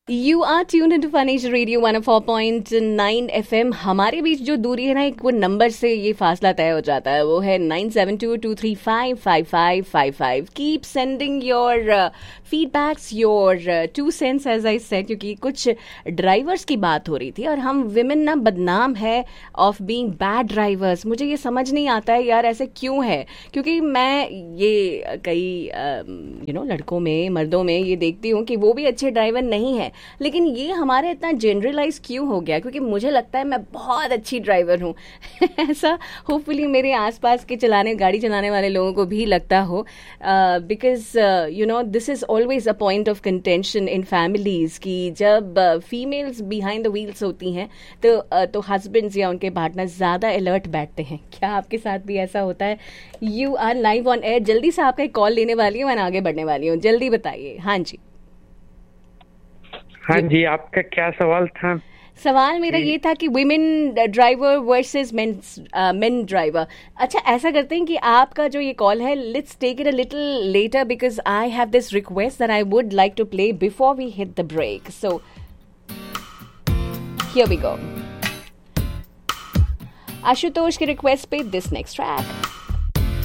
You are tuned into Fanish Radio 104.9 FM। हमारे बीच जो दूरी है ना, एक वो नंबर से ये फासला तय हो जाता है, वो है 9722355555। Keep sending your feedbacks, your to sense, as I said, क्योंकि कुछ ड्राइवर्स की बात हो रही थी और हम विमेन ना बदनाम है ऑफ बीइंग बैड ड्राइवर्स। मुझे ये समझ नहीं आता है यार, ऐसे क्यों है? क्योंकि मैं ये कई लड़कों में, मर्दों में ये देखती हूँ कि वो भी अच्छे ड्राइवर नहीं है, लेकिन ये हमारे इतना जनरलाइज क्यों हो गया? क्योंकि मुझे लगता है मैं बहुत अच्छी ड्राइवर हूँ ऐसा होपफुली मेरे आसपास के गाड़ी चलाने वाले लोगों को भी लगता हो, because this is always a point of contention in families कि जब फीमेल्स बिहाइंड द व्हील्स होती हैं तो हस्बैंड्स या उनके पार्टनर ज़्यादा अलर्ट बैठते हैं। क्या आपके साथ भी ऐसा होता है? You are live on air. जल्दी से आपका एक कॉल लेने वाली हूँ, मैं आगे बढ़ने वाली हूँ, जल्दी बताइए। हाँ जी। हाँ जी, आपका क्या सवाल था? सवाल मेरा ये था कि women driver versus main driver. अच्छा, ऐसा करते हैं कि आपका जो ये कॉल है, let's take it a little letter because I have this request that I would like to play before we hit the break. So here we go. Ashutosh की रिक्वेस्ट पे दिस नेक्स्ट ट्रैक।